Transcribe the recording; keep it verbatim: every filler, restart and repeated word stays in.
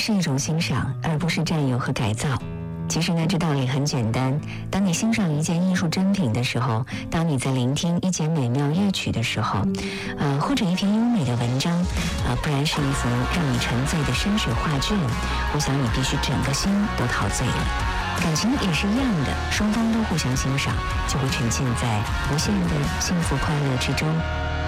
是一种欣赏，而不是占有和改造。其实呢，这道理很简单。当你欣赏一件艺术珍品的时候，当你在聆听一节美妙乐曲的时候，呃，或者一篇优美的文章，呃，不然是一幅让你沉醉的山水画卷，我想你必须整个心都陶醉了。感情也是一样的，双方都互相欣赏，就会沉浸在无限的幸福快乐之中。